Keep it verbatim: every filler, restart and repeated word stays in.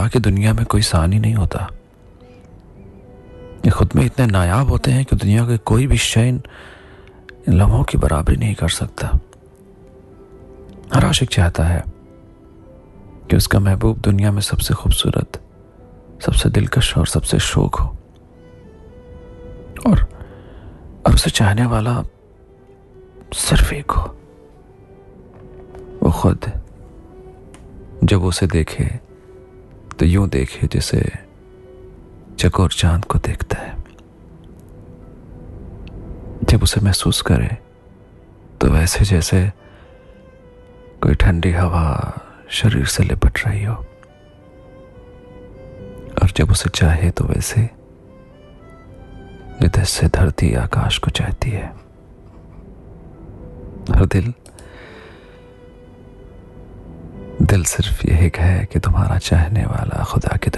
खुदा की दुनिया में कोई सान ही नहीं होता। ये खुद में इतने नायाब होते हैं कि दुनिया के कोई भी शय इन लम्हों की बराबरी नहीं कर सकता। हर आशिक चाहता है कि उसका महबूब दुनिया में सबसे खूबसूरत, सबसे दिलकश और सबसे शौक हो, और और उसे चाहने वाला सिर्फ एक हो। वो खुद जब उसे देखे तो यूं देखे जैसे चकोर चांद को देखता है। जब उसे महसूस करे तो वैसे जैसे कोई ठंडी हवा शरीर से लिपट रही हो, और जब उसे चाहे तो वैसे हृदय से धरती आकाश को चाहती है। हर दिल दिल सिर्फ यही कहे कि तुम्हारा चाहने वाला खुदा की